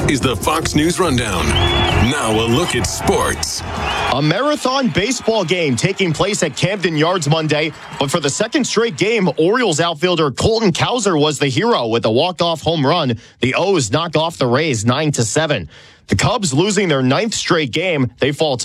is the Fox News Rundown. Now a look at sports. A marathon baseball game taking place at Camden Yards Monday, but for the second straight game, Orioles outfielder Colton Cowser was the hero with a walk-off home run. The O's knock off the Rays 9-7. The Cubs losing their ninth straight game. They fall to